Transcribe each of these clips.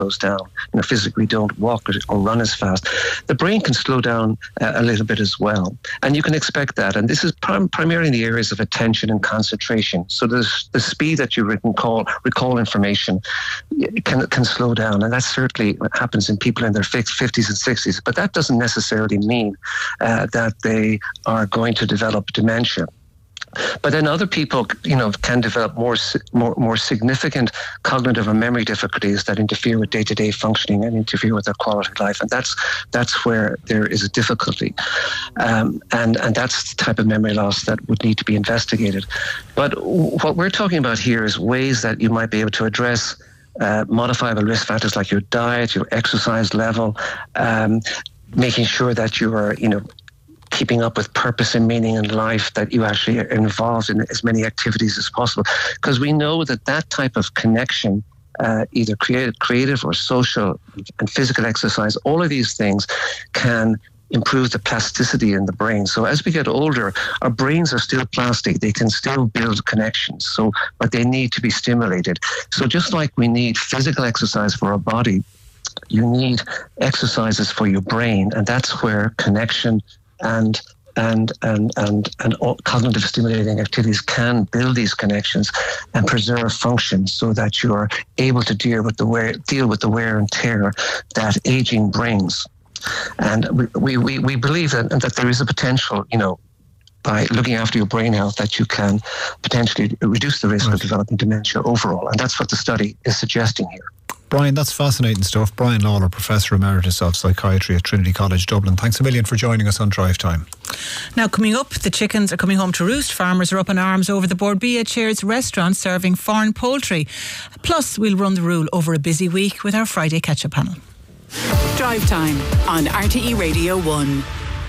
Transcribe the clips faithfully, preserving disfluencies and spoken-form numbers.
slows down. You know, physically don't walk or run as fast. The brain can slow down uh, a little bit as well. And you can expect that. And this is prim- primarily in the areas of attention and concentration. So there's the speed that you recall, recall information can, can slow down. And that certainly happens in people in their fifties and sixties. But that doesn't necessarily mean uh, that they are going to develop dementia. But then other people, you know, can develop more, more, more significant cognitive or memory difficulties that interfere with day-to-day functioning and interfere with their quality of life, and that's that's where there is a difficulty, um, and and that's the type of memory loss that would need to be investigated. But what we're talking about here is ways that you might be able to address uh, modifiable risk factors like your diet, your exercise level, um, making sure that you are, you know, keeping up with purpose and meaning in life, that you actually are involved in as many activities as possible. Because we know that that type of connection, uh, either creative, creative or social and physical exercise, all of these things can improve the plasticity in the brain. So as we get older, our brains are still plastic. They can still build connections. So, but they need to be stimulated. So just like we need physical exercise for our body, you need exercises for your brain. And that's where connection and and and and and cognitive stimulating activities can build these connections and preserve function, so that you are able to deal with the wear deal with the wear and tear that aging brings. And we we we believe that that there is a potential, you know, by looking after your brain health, that you can potentially reduce the risk right. of developing dementia overall, and that's what the study is suggesting here. Brian, that's fascinating stuff. Brian Lawler, Professor Emeritus of Psychiatry at Trinity College Dublin. Thanks a million for joining us on Drive Time. Now, coming up, the chickens are coming home to roost. Farmers are up in arms over the Bord Bia Chairs restaurant serving foreign poultry. Plus, we'll run the rule over a busy week with our Friday catch-up panel. Drive Time on R T E Radio one.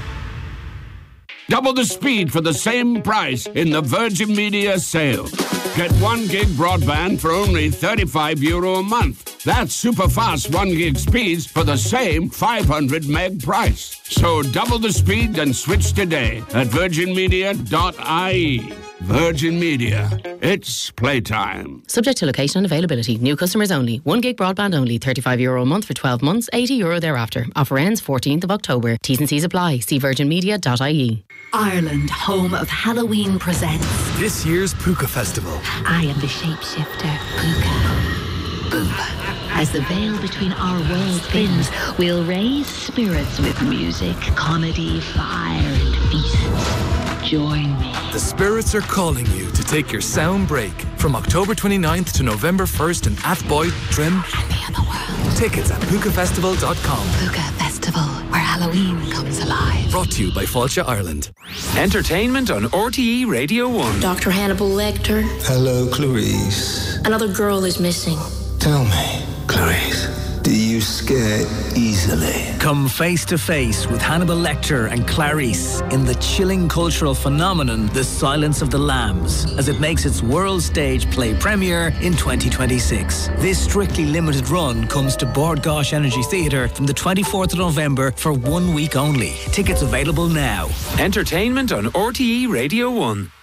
Double the speed for the same price in the Virgin Media sale. Get one gig broadband for only thirty-five euro a month. That's super fast one gig speeds for the same five hundred meg price. So double the speed and switch today at virgin media dot I E. Virgin Media. It's playtime. Subject to location and availability. New customers only. One gig broadband only. thirty-five euro a month for twelve months. eighty euro thereafter. Offer ends fourteenth of October. T's and C's apply. See virgin media dot I E. Ireland, home of Halloween, presents this year's Puka Festival. I am the shapeshifter, Puka. Boop. As the veil between our worlds thins, we'll raise spirits with music, comedy, fire, and feasts. Join me. The spirits are calling you to take your sound break from October twenty-ninth to November first in Athboy, Trim, and the other world. Tickets at puka festival dot com. Puka Festival, where Halloween comes alive. Brought to you by Fáilte Ireland. Entertainment on R T E Radio one. Doctor Hannibal Lecter. Hello, Clarice. Another girl is missing. Tell me, Clarice, do you scare easily? Come face to face with Hannibal Lecter and Clarice in the chilling cultural phenomenon The Silence of the Lambs, as it makes its world stage play premiere in twenty twenty-six. This strictly limited run comes to Bord Gáis Energy Theatre from the twenty-fourth of November for one week only. Tickets available now. Entertainment on R T E Radio one.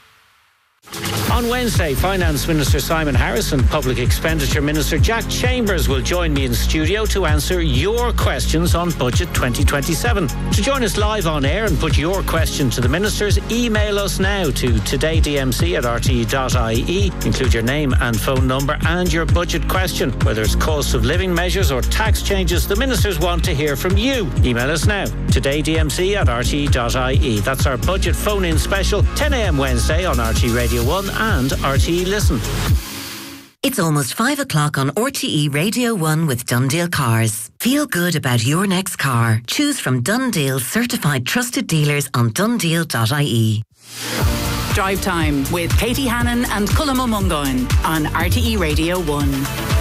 On Wednesday, Finance Minister Simon Harris and Public Expenditure Minister Jack Chambers will join me in studio to answer your questions on Budget twenty twenty-seven. To join us live on air and put your question to the ministers, email us now to todaydmc at r t e dot I E. Include your name and phone number and your budget question. Whether it's cost of living measures or tax changes, the ministers want to hear from you. Email us now, todaydmc at r t e dot I E. That's our budget phone-in special, ten a.m. Wednesday on R T E Radio one and R T E Listen. It's almost five o'clock on R T E Radio one with Dundale Cars. Feel good about your next car. Choose from Dundale's certified trusted dealers on dundale dot I E. Drive Time with Katie Hannon and Cullum O'Mungoin on R T E Radio one.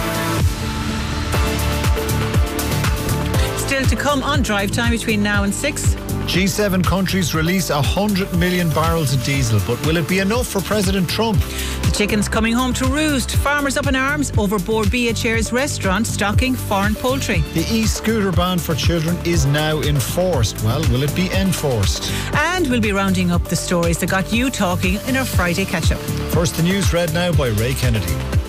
Still to come on Drive Time between now and six. G seven countries release one hundred million barrels of diesel, but will it be enough for President Trump? The chicken's coming home to roost. Farmers up in arms over Bord Bia Chairs restaurant stocking foreign poultry. The e-scooter ban for children is now enforced. Well, will it be enforced? And we'll be rounding up the stories that got you talking in our Friday catch-up. First, the news read now by Ray Kennedy.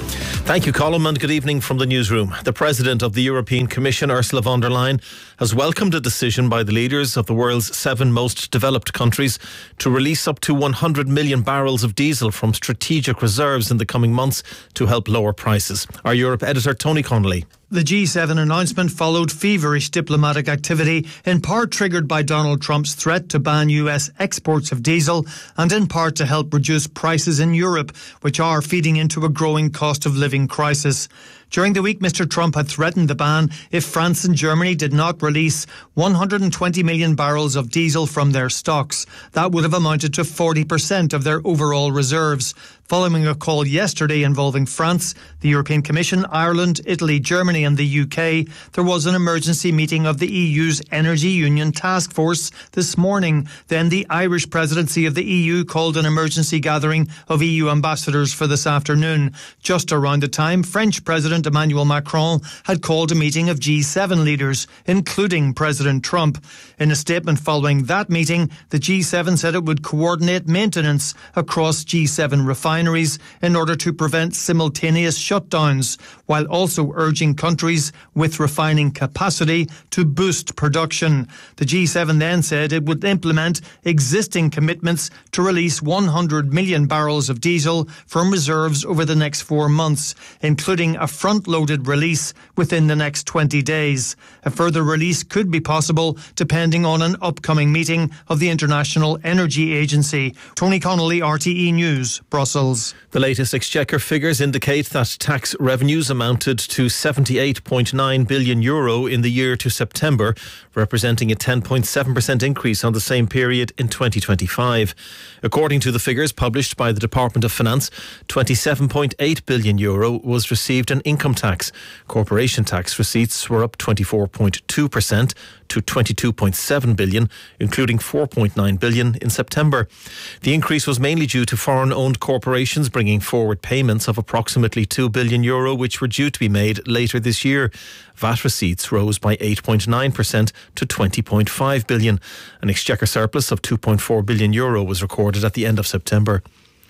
Thank you, Colin, and good evening from the newsroom. The President of the European Commission, Ursula von der Leyen, has welcomed a decision by the leaders of the world's seven most developed countries to release up to one hundred million barrels of diesel from strategic reserves in the coming months to help lower prices. Our Europe editor, Tony Connolly. The G seven announcement followed feverish diplomatic activity, in part triggered by Donald Trump's threat to ban U S exports of diesel and in part to help reduce prices in Europe, which are feeding into a growing cost of living crisis. During the week, Mister Trump had threatened the ban if France and Germany did not release one hundred twenty million barrels of diesel from their stocks. That would have amounted to forty percent of their overall reserves. Following a call yesterday involving France, the European Commission, Ireland, Italy, Germany and the U K, there was an emergency meeting of the E U's Energy Union Task Force this morning. Then the Irish presidency of the E U called an emergency gathering of E U ambassadors for this afternoon. Just around the time, French President Emmanuel Macron had called a meeting of G seven leaders, including President Trump. In a statement following that meeting, the G seven said it would coordinate maintenance across G seven refineries in order to prevent simultaneous shutdowns, while also urging countries with refining capacity to boost production. The G seven then said it would implement existing commitments to release one hundred million barrels of diesel from reserves over the next four months, including a front-loaded release within the next twenty days. A further release could be possible depending on an upcoming meeting of the International Energy Agency. Tony Connolly, R T E News, Brussels. The latest Exchequer figures indicate that tax revenues amounted to seventy-eight point nine billion euro in the year to September, representing a ten point seven percent increase on the same period in twenty twenty-five. According to the figures published by the Department of Finance, twenty-seven point eight billion euro was received in income tax. Corporation tax receipts were up twenty-four point two percent to twenty-two point seven billion, including four point nine billion in September. The increase was mainly due to foreign-owned corporations bringing forward payments of approximately two billion euro, which were due to be made later this year. V A T receipts rose by eight point nine percent to twenty point five billion. An Exchequer surplus of two point four billion euro was recorded at the end of September.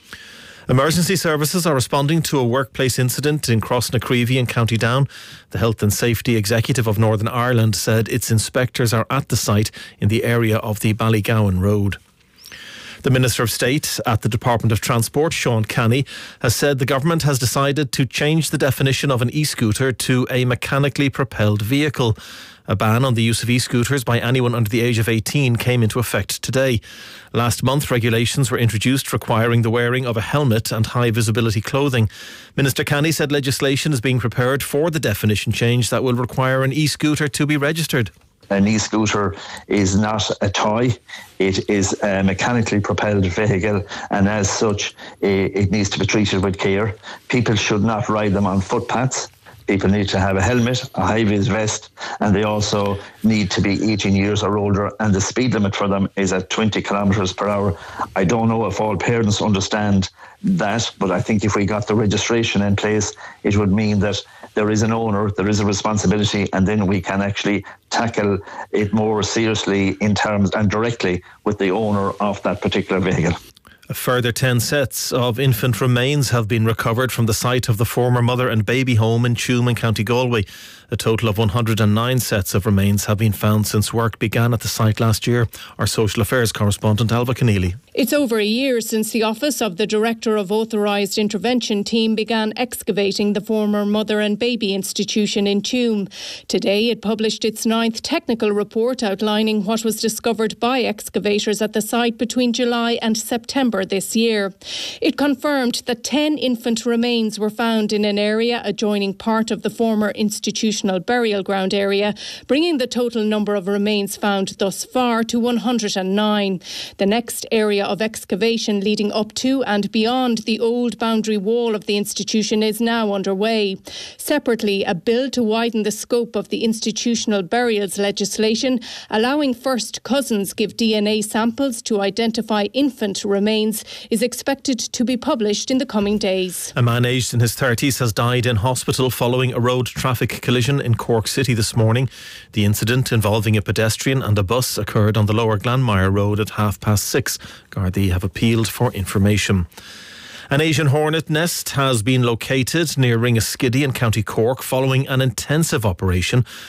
Emergency services are responding to a workplace incident in Crossnacreevy in County Down. The Health and Safety Executive of Northern Ireland said its inspectors are at the site in the area of the Ballygowan Road. The Minister of State at the Department of Transport, Sean Canny, has said the government has decided to change the definition of an e-scooter to a mechanically propelled vehicle. A ban on the use of e-scooters by anyone under the age of eighteen came into effect today. Last month, regulations were introduced requiring the wearing of a helmet and high-visibility clothing. Minister Canny said legislation is being prepared for the definition change that will require an e-scooter to be registered. An e-scooter is not a toy. It is a mechanically propelled vehicle, and as such, it needs to be treated with care. People should not ride them on footpaths. People need to have a helmet, a high-vis vest, and they also need to be eighteen years or older, and the speed limit for them is at twenty kilometres per hour. I don't know if all parents understand that, but I think if we got the registration in place, it would mean that there is an owner, there is a responsibility, and then we can actually tackle it more seriously in terms and directly with the owner of that particular vehicle. A further ten sets of infant remains have been recovered from the site of the former mother and baby home in Tuam in County Galway. A total of one hundred nine sets of remains have been found since work began at the site last year. Our social affairs correspondent Alva Keneally. It's over a year since the Office of the Director of Authorised Intervention Team began excavating the former mother and baby institution in Tuam. Today it published its ninth technical report outlining what was discovered by excavators at the site between July and September this year. It confirmed that ten infant remains were found in an area adjoining part of the former institutional burial ground area, bringing the total number of remains found thus far to one hundred nine. The next area of excavation leading up to and beyond the old boundary wall of the institution is now underway. Separately, a bill to widen the scope of the institutional burials legislation, allowing first cousins give D N A samples to identify infant remains, is expected to be published in the coming days. A man aged in his thirties has died in hospital following a road traffic collision in Cork City this morning. The incident involving a pedestrian and a bus occurred on the Lower Glanmire Road at half past six. Gardaí have appealed for information. An Asian hornet nest has been located near Ringaskiddy in County Cork following an intensive operation.